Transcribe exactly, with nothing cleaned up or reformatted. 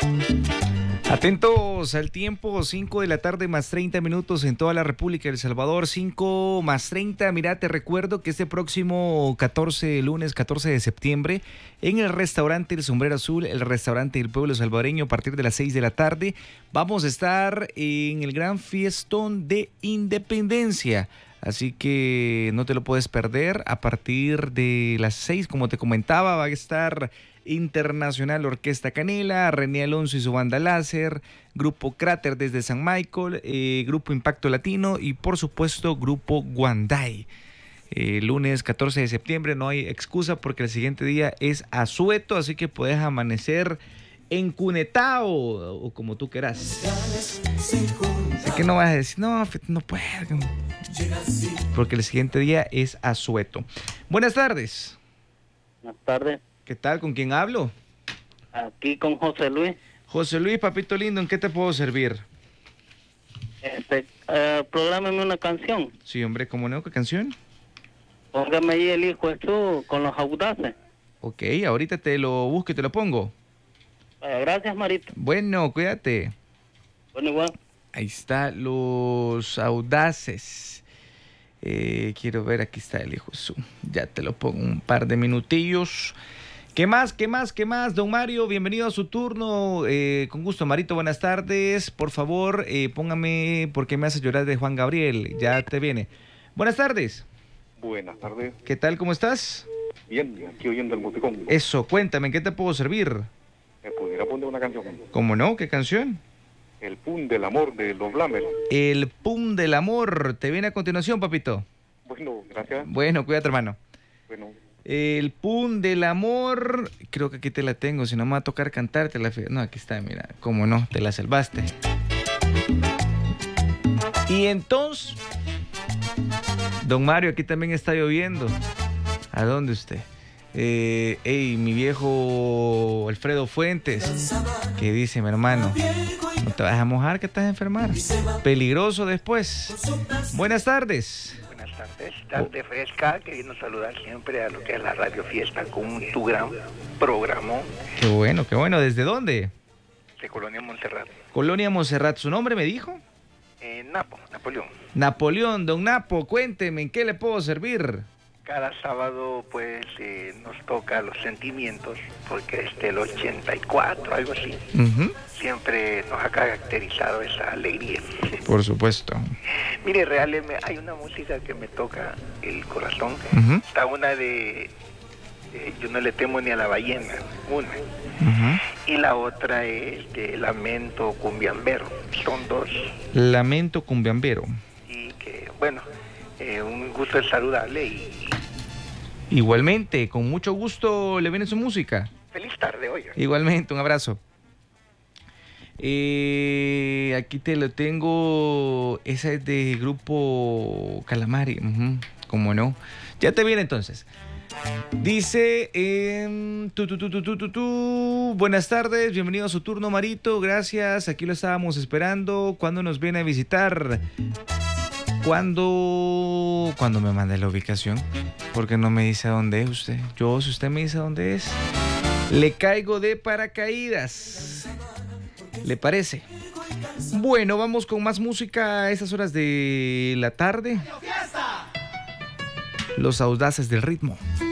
Atentos al tiempo, cinco de la tarde más treinta minutos en toda la República de El Salvador, cinco más treinta. Mira, te recuerdo que este próximo catorce, lunes catorce de septiembre, en el restaurante El Sombrero Azul, el restaurante del pueblo salvadoreño, a partir de las seis de la tarde, vamos a estar en el gran fiestón de Independencia. Así que no te lo puedes perder. A partir de las seis, como te comentaba, va a estar Internacional Orquesta Canela, René Alonso y su banda láser, Grupo Cráter desde San Michael, eh, Grupo Impacto Latino y por supuesto Grupo Guanday. Eh, lunes catorce de septiembre, no hay excusa porque el siguiente día es asueto, así que puedes amanecer encunetado o como tú quieras. Así que no vas a decir, no, no puedo, porque el siguiente día es asueto. Buenas tardes. Buenas tardes. ¿Qué tal? ¿Con quién hablo? Aquí con José Luis. José Luis, papito lindo, ¿en qué te puedo servir? Este, uh, prográmeme una canción. Sí, hombre, ¿cómo no? ¿Qué canción? Póngame ahí El Hijo Jesús con Los Audaces. Ok, ahorita te lo busco y te lo pongo. Uh, gracias, Marito. Bueno, cuídate. Bueno, igual. Ahí está, Los Audaces. Eh, quiero ver, aquí está El Hijo Jesús. Ya te lo pongo un par de minutillos. ¿Qué más? ¿Qué más? ¿Qué más? Don Mario, bienvenido a su turno. Eh, con gusto, Marito, buenas tardes. Por favor, eh, póngame ¿Por qué me hace llorar de Juan Gabriel? Ya te viene. Buenas tardes. Buenas tardes. ¿Qué tal? ¿Cómo estás? Bien, aquí oyendo el musicón. Eso, cuéntame, ¿en qué te puedo servir? ¿Me pudiera poner una canción? ¿Cómo no? ¿Qué canción? El Pum del Amor de Los Blamer. El Pum del Amor. ¿Te viene a continuación, papito? Bueno, gracias. Bueno, cuídate, hermano. Bueno. El Pum del Amor, creo que aquí te la tengo, si no me va a tocar cantarte la... No, aquí está, mira, cómo no, te la salvaste. Y entonces, don Mario, aquí también está lloviendo. ¿A dónde usted? Eh, hey, mi viejo Alfredo Fuentes, que dice, mi hermano, no te vas a mojar que estás a enfermar. Peligroso después. Buenas tardes. Tardes, tarde fresca, queriendo saludar siempre a lo que es la Radio Fiesta con tu gran programa. Qué bueno, qué bueno. ¿Desde dónde? De Colonia Montserrat. Colonia Montserrat. ¿Su nombre me dijo? Eh, Napo, Napoleón. Napoleón, don Napo, cuénteme, ¿en qué le puedo servir? Cada sábado, pues, eh, nos toca los sentimientos, porque desde el ochenta y cuatro, algo así, uh-huh. siempre nos ha caracterizado esa alegría. Por supuesto. Mire, realmente hay una música que me toca el corazón. Uh-huh. Está una de, de Yo no le temo ni a la ballena, una. Uh-huh. Y la otra es de Lamento Cumbiambero. Son dos. Lamento Cumbiambero. Y que, bueno, eh, un gusto es saludarle y... Igualmente, con mucho gusto le viene su música. Feliz tarde, oye. Igualmente, un abrazo. Eh, aquí te lo tengo. Esa es de Grupo Calamari. Uh-huh. ¿Cómo no? Ya te viene entonces. Dice, eh, tu, tu, tu, tu, tu, tu, tu. Buenas tardes, bienvenido a su turno, Marito. Gracias, aquí lo estábamos esperando. ¿Cuándo nos viene a visitar? ¿Cuándo, ¿Cuándo me manda la ubicación? Porque no me dice dónde es usted. Yo, si usted me dice dónde es, le caigo de paracaídas. ¿Le parece? Bueno, vamos con más música a estas horas de la tarde. Los Audaces del Ritmo.